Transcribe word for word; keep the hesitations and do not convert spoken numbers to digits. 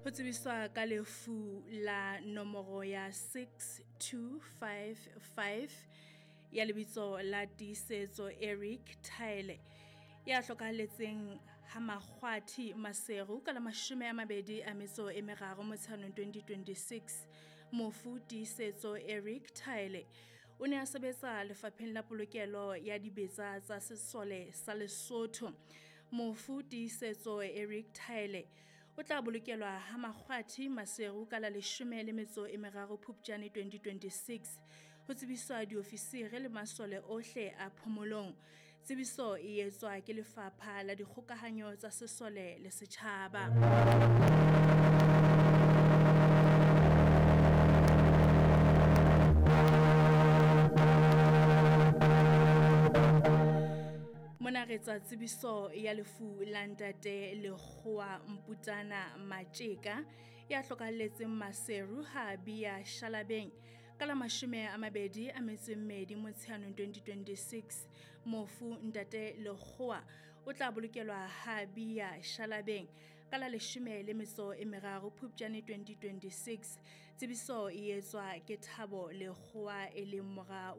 ho tsebiswa ka lefu la nomoro ya six two five five ya lebitso la Tiisetso Eric Tyler ya hlokahalletseng ha Makgwathi Maseru ka la mashome a mabedi a metso e meraro Motsheanong twenty twenty-six. Mofu Tiisetso Eric Tyler o ne a sebetsa lefapheng la polokelo ya dibetsa tsa sesole sa Lesotho. Mofu Tiisetso Eric Tyler o tla bolokelwa ha Makgwathi Maseru ka la leshome le metso e meraro Phupjane twenty twenty-six ho tsebiswa diofisiri le masole ohle a phomolong. Tsebiso e etswa ke Lefapha la Dikgokahanyo tsa Sesole le Setjhaba. Mona re tsa tsebiso ya lefu la ntate Lekgowa Mputana Matjeka ya hlokahalletseng Maseru ha Biya Shalabeng ka la mashome a mabedi a metso e mmedi Motsheanong twenty twenty-six. Mofu ntate Lekgowa o tla bolokelwa ha Biya Shalabeng ka la leshome le metso e meraro Phupjane twenty twenty-six. Tsebiso e etswa ke Thabo Lekgowa e leng mora